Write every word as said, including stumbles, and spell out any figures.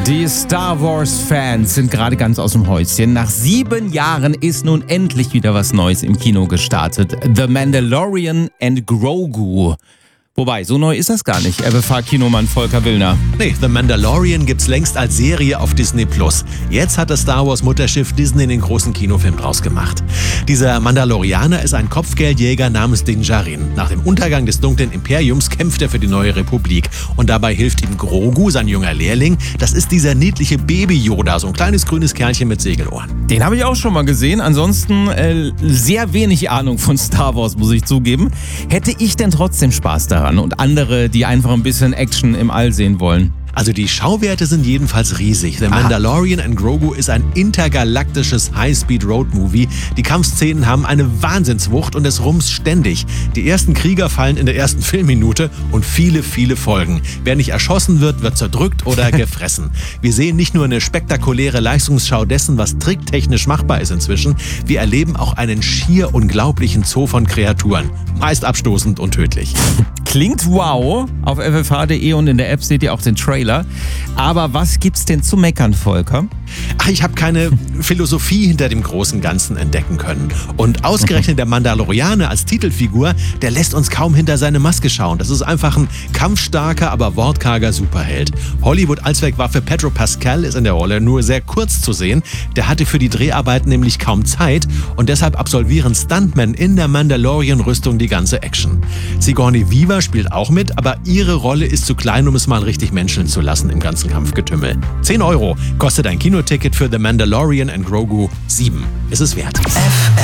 Die Star Wars-Fans sind gerade ganz aus dem Häuschen. Nach sieben Jahren ist nun endlich wieder was Neues im Kino gestartet. The Mandalorian and Grogu. Wobei, so neu ist das gar nicht, R B V-Kinomann Volker Willner. Nee, The Mandalorian gibt's längst als Serie auf Disney Plus. Jetzt hat das Star Wars Mutterschiff Disney den großen Kinofilm draus gemacht. Dieser Mandalorianer ist ein Kopfgeldjäger namens Din Djarin. Nach dem Untergang des dunklen Imperiums kämpft er für die neue Republik. Und dabei hilft ihm Grogu, sein junger Lehrling. Das ist dieser niedliche Baby-Yoda, so ein kleines grünes Kerlchen mit Segelohren. Den habe ich auch schon mal gesehen. Ansonsten äh, sehr wenig Ahnung von Star Wars, muss ich zugeben. Hätte ich denn trotzdem Spaß daran? Und andere, die einfach ein bisschen Action im All sehen wollen. Also die Schauwerte sind jedenfalls riesig. The Mandalorian and Grogu ist ein intergalaktisches High-Speed-Road-Movie. Die Kampfszenen haben eine Wahnsinnswucht und es rumst ständig. Die ersten Krieger fallen in der ersten Filmminute und viele, viele Folgen. Wer nicht erschossen wird, wird zerdrückt oder gefressen. Wir sehen nicht nur eine spektakuläre Leistungsschau dessen, was tricktechnisch machbar ist inzwischen. Wir erleben auch einen schier unglaublichen Zoo von Kreaturen. Meist abstoßend und tödlich. Klingt wow. Auf f f h punkt d e und in der App seht ihr auch den Trailer. Aber was gibt's denn zu meckern, Volker? Ach, ich habe keine Philosophie hinter dem großen Ganzen entdecken können. Und ausgerechnet der Mandalorianer als Titelfigur, der lässt uns kaum hinter seine Maske schauen. Das ist einfach ein kampfstarker, aber wortkarger Superheld. Hollywood-Allzweckwaffe Pedro Pascal ist in der Rolle nur sehr kurz zu sehen. Der hatte für die Dreharbeiten nämlich kaum Zeit und deshalb absolvieren Stuntmen in der Mandalorian-Rüstung die ganze Action. Sigourney Weaver spielt auch mit, aber ihre Rolle ist zu klein, um es mal richtig menscheln zu lassen im ganzen Kampfgetümmel. zehn Euro kostet ein Kinoticket für The Mandalorian and Grogu. sieben ist es wert.